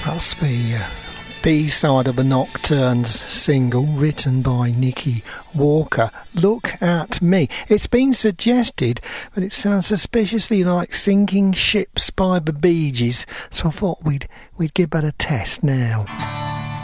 That's the B-side of the Nocturnes single, written by Nicky Walker. Look at Me. It's been suggested that it sounds suspiciously like Sinking Ships by the Bee Gees, so I thought we'd give that a test now.